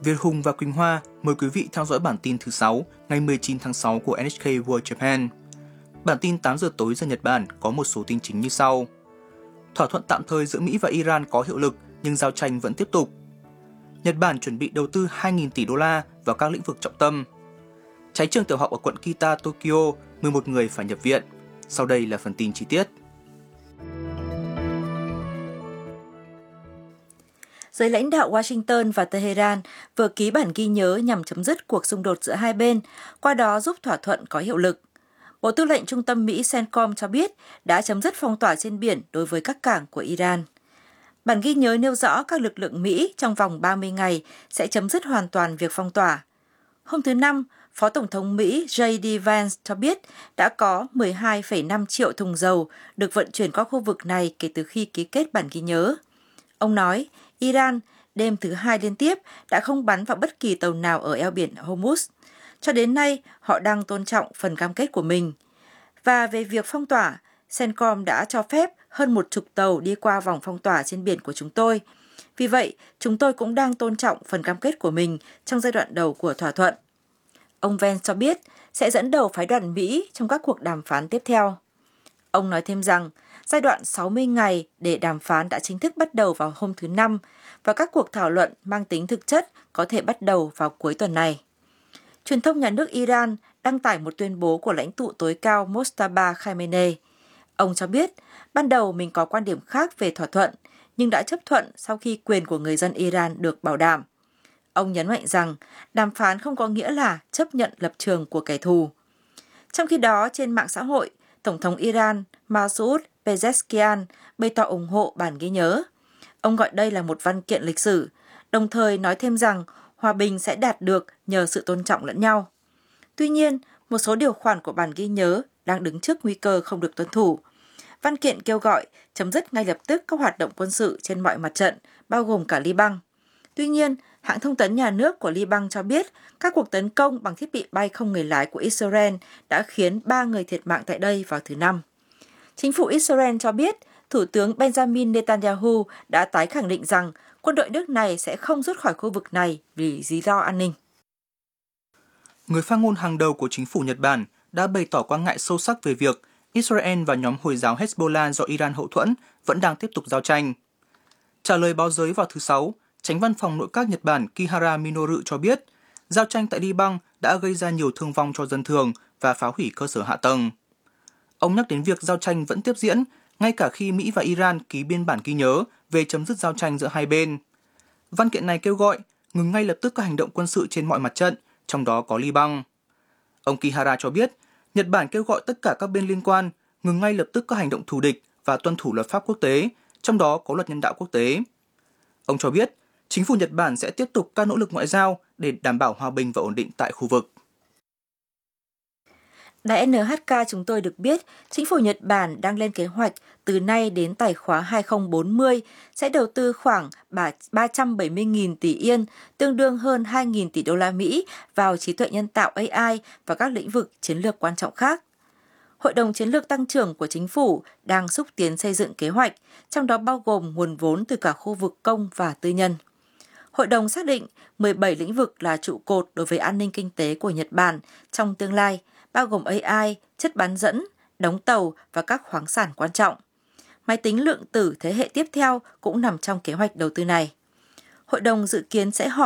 Việt Hùng và Quỳnh Hoa mời quý vị theo dõi bản tin thứ 6 ngày 19 tháng 6 của NHK World Japan. Bản tin 8 giờ tối giờ Nhật Bản có một số tin chính như sau. Thỏa thuận tạm thời giữa Mỹ và Iran có hiệu lực nhưng giao tranh vẫn tiếp tục. Nhật Bản chuẩn bị đầu tư 2.000 tỷ đô la vào các lĩnh vực trọng tâm. Cháy trường tiểu học ở quận Kita, Tokyo, 11 người phải nhập viện. Sau đây là phần tin chi tiết. Giới lãnh đạo Washington và Tehran vừa ký bản ghi nhớ nhằm chấm dứt cuộc xung đột giữa hai bên, qua đó giúp thỏa thuận có hiệu lực. Bộ Tư lệnh Trung tâm Mỹ CENTCOM cho biết đã chấm dứt phong tỏa trên biển đối với các cảng của Iran. Bản ghi nhớ nêu rõ các lực lượng Mỹ trong vòng 30 ngày sẽ chấm dứt hoàn toàn việc phong tỏa. Hôm thứ Năm, Phó Tổng thống Mỹ J.D. Vance cho biết đã có 12,5 triệu thùng dầu được vận chuyển qua khu vực này kể từ khi ký kết bản ghi nhớ. Ông nói, Iran đêm thứ hai liên tiếp đã không bắn vào bất kỳ tàu nào ở eo biển Hormuz. Cho đến nay, họ đang tôn trọng phần cam kết của mình. Và về việc phong tỏa, CENTCOM đã cho phép hơn 10 tàu đi qua vòng phong tỏa trên biển của chúng tôi. Vì vậy, chúng tôi cũng đang tôn trọng phần cam kết của mình trong giai đoạn đầu của thỏa thuận. Ông Vance cho biết sẽ dẫn đầu phái đoàn Mỹ trong các cuộc đàm phán tiếp theo. Ông nói thêm rằng, giai đoạn 60 ngày để đàm phán đã chính thức bắt đầu vào hôm thứ Năm và các cuộc thảo luận mang tính thực chất có thể bắt đầu vào cuối tuần này. Truyền thông nhà nước Iran đăng tải một tuyên bố của lãnh tụ tối cao Mojtaba Khamenei. Ông cho biết, ban đầu mình có quan điểm khác về thỏa thuận, nhưng đã chấp thuận sau khi quyền của người dân Iran được bảo đảm. Ông nhấn mạnh rằng, đàm phán không có nghĩa là chấp nhận lập trường của kẻ thù. Trong khi đó, trên mạng xã hội, Tổng thống Iran Masoud Pezeshkian bày tỏ ủng hộ bản ghi nhớ. Ông gọi đây là một văn kiện lịch sử, đồng thời nói thêm rằng hòa bình sẽ đạt được nhờ sự tôn trọng lẫn nhau. Tuy nhiên, một số điều khoản của bản ghi nhớ đang đứng trước nguy cơ không được tuân thủ. Văn kiện kêu gọi chấm dứt ngay lập tức các hoạt động quân sự trên mọi mặt trận, bao gồm cả Liban. Tuy nhiên, hãng thông tấn nhà nước của Liban cho biết các cuộc tấn công bằng thiết bị bay không người lái của Israel đã khiến 3 người thiệt mạng tại đây vào thứ Năm. Chính phủ Israel cho biết Thủ tướng Benjamin Netanyahu đã tái khẳng định rằng quân đội nước này sẽ không rút khỏi khu vực này vì lý do an ninh. Người phát ngôn hàng đầu của chính phủ Nhật Bản đã bày tỏ quan ngại sâu sắc về việc Israel và nhóm Hồi giáo Hezbollah do Iran hậu thuẫn vẫn đang tiếp tục giao tranh. Trả lời báo giới vào thứ Sáu, Chánh văn phòng nội các Nhật Bản Kihara Minoru cho biết, giao tranh tại Liban đã gây ra nhiều thương vong cho dân thường và phá hủy cơ sở hạ tầng. Ông nhắc đến việc giao tranh vẫn tiếp diễn, ngay cả khi Mỹ và Iran ký biên bản ghi nhớ về chấm dứt giao tranh giữa hai bên. Văn kiện này kêu gọi ngừng ngay lập tức các hành động quân sự trên mọi mặt trận, trong đó có Liban. Ông Kihara cho biết, Nhật Bản kêu gọi tất cả các bên liên quan ngừng ngay lập tức các hành động thù địch và tuân thủ luật pháp quốc tế, trong đó có luật nhân đạo quốc tế. Ông cho biết, chính phủ Nhật Bản sẽ tiếp tục các nỗ lực ngoại giao để đảm bảo hòa bình và ổn định tại khu vực. Đài NHK chúng tôi được biết, chính phủ Nhật Bản đang lên kế hoạch từ nay đến tài khóa 2040 sẽ đầu tư khoảng 370.000 tỷ yên, tương đương hơn 2.000 tỷ đô la Mỹ vào trí tuệ nhân tạo AI và các lĩnh vực chiến lược quan trọng khác. Hội đồng Chiến lược Tăng trưởng của chính phủ đang xúc tiến xây dựng kế hoạch, trong đó bao gồm nguồn vốn từ cả khu vực công và tư nhân. Hội đồng xác định 17 lĩnh vực là trụ cột đối với an ninh kinh tế của Nhật Bản trong tương lai, bao gồm AI, chất bán dẫn, đóng tàu và các khoáng sản quan trọng. Máy tính lượng tử thế hệ tiếp theo cũng nằm trong kế hoạch đầu tư này. Hội đồng dự kiến sẽ họp